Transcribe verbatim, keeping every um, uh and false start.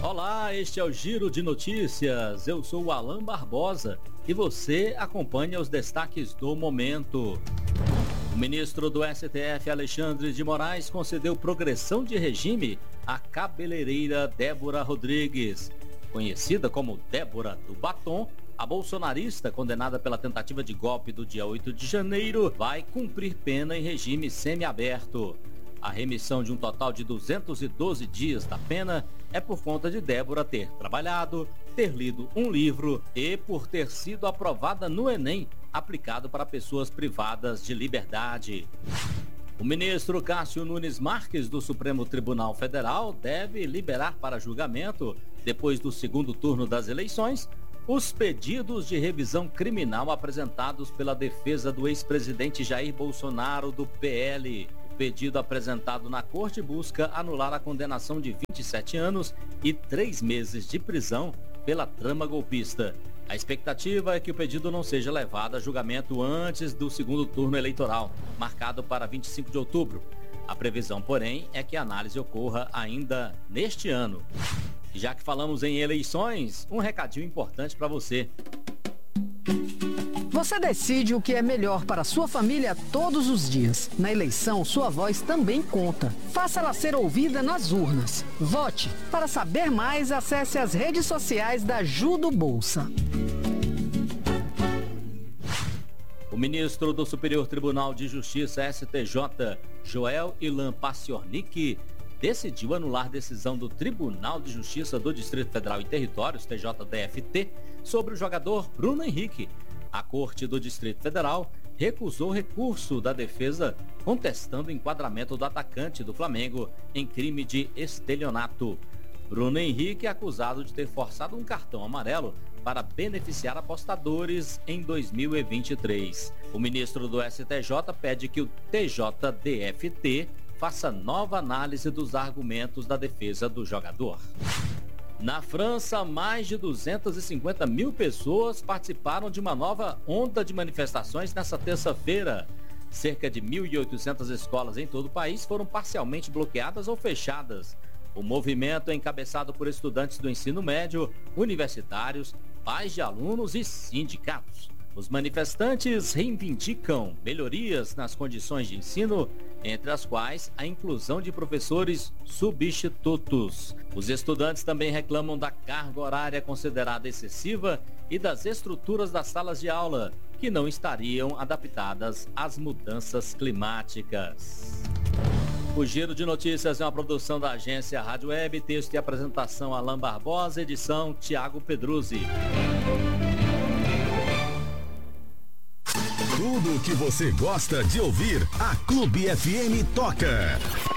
Olá, este é o Giro de Notícias. Eu sou o Alan Barbosa e você acompanha os destaques do momento. O ministro do S T F, Alexandre de Moraes, concedeu progressão de regime à cabeleireira Débora Rodrigues. Conhecida como Débora do Batom, a bolsonarista, condenada pela tentativa de golpe do dia oito de janeiro, vai cumprir pena em regime semiaberto. A remissão de um total de duzentos e doze dias da pena é por conta de Débora ter trabalhado, ter lido um livro e por ter sido aprovada no Enem, aplicado para pessoas privadas de liberdade. O ministro Cássio Nunes Marques, do Supremo Tribunal Federal, deve liberar para julgamento, depois do segundo turno das eleições, os pedidos de revisão criminal apresentados pela defesa do ex-presidente Jair Bolsonaro, do P L. O pedido apresentado na corte busca anular a condenação de vinte e sete anos e três meses de prisão pela trama golpista. A expectativa é que o pedido não seja levado a julgamento antes do segundo turno eleitoral, marcado para vinte e cinco de outubro. A previsão, porém, é que a análise ocorra ainda neste ano. E já que falamos em eleições, um recadinho importante para você. Você decide o que é melhor para sua família todos os dias. Na eleição, sua voz também conta. Faça ela ser ouvida nas urnas. Vote. Para saber mais, acesse as redes sociais da Ajuda Bolsa. O ministro do Superior Tribunal de Justiça, S T J, Joel Ilan Paciornik, decidiu anular decisão do Tribunal de Justiça do Distrito Federal e Territórios, T J D F T, sobre o jogador Bruno Henrique. A Corte do Distrito Federal recusou recurso da defesa contestando o enquadramento do atacante do Flamengo em crime de estelionato. Bruno Henrique é acusado de ter forçado um cartão amarelo para beneficiar apostadores em dois mil e vinte e três. O ministro do S T J pede que o T J D F T faça nova análise dos argumentos da defesa do jogador. Na França, mais de duzentas e cinquenta mil pessoas participaram de uma nova onda de manifestações nesta terça-feira. Cerca de mil e oitocentas escolas em todo o país foram parcialmente bloqueadas ou fechadas. O movimento é encabeçado por estudantes do ensino médio, universitários, pais de alunos e sindicatos. Os manifestantes reivindicam melhorias nas condições de ensino, entre as quais a inclusão de professores substitutos. Os estudantes também reclamam da carga horária considerada excessiva e das estruturas das salas de aula, que não estariam adaptadas às mudanças climáticas. O Giro de Notícias é uma produção da agência Rádio Web, texto e apresentação Alan Barbosa, edição Tiago Pedruzzi. Tudo o que você gosta de ouvir, a Clube F M toca.